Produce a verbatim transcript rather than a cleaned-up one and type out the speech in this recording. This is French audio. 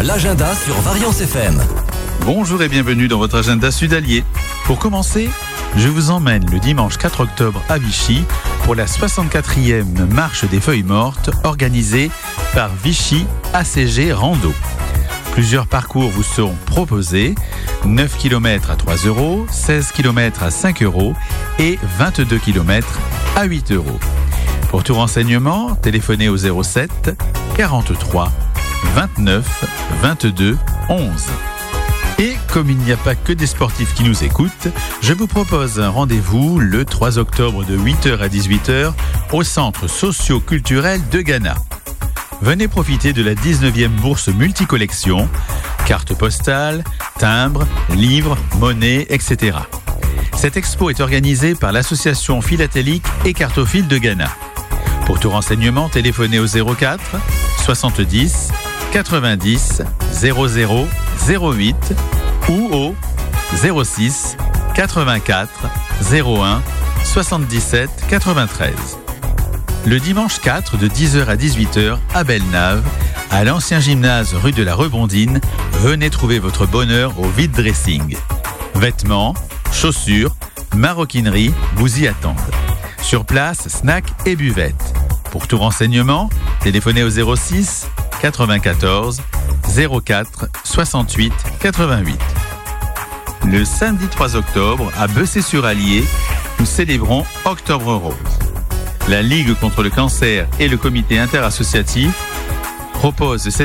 l'agenda sur Variance F M. Bonjour et bienvenue dans votre agenda sud-allier. Pour commencer, je vous emmène le dimanche quatre octobre à Vichy pour la soixante-quatrième marche des feuilles mortes organisée par Vichy A C G Rando. Plusieurs parcours vous seront proposés, neuf kilomètres à trois euros, seize kilomètres à cinq euros et vingt-deux kilomètres à huit euros. Pour tout renseignement, téléphonez au zéro sept quarante-trois vingt-neuf vingt-deux onze. Et comme il n'y a pas que des sportifs qui nous écoutent, je vous propose un rendez-vous le trois octobre de huit heures à dix-huit heures au centre socio-culturel de Ghana. Venez profiter de la dix-neuvième bourse multicollection, cartes postales, timbres, livres, monnaies, et cetera. Cette expo est organisée par l'association philatélique et cartophile de Ghana. Pour tout renseignement, téléphonez au zéro quatre soixante-dix quatre-vingt-dix zéro zéro zéro huit ou au zéro six quatre-vingt-quatre zéro un soixante-dix-sept quatre-vingt-treize. Le dimanche quatre de dix heures à dix-huit heures à Belle-Nave, à l'ancien gymnase rue de la Rebondine, venez trouver votre bonheur au vide dressing. Vêtements, chaussures, maroquinerie vous y attendent. Sur place, snacks et buvettes. Pour tout renseignement, téléphonez au zéro six quatre-vingt-quatorze zéro quatre soixante-huit quatre-vingt-huit. Le samedi trois octobre, à Bessay-sur-Allier, nous célébrons Octobre Rose. La Ligue contre le cancer et le comité interassociatif proposent cette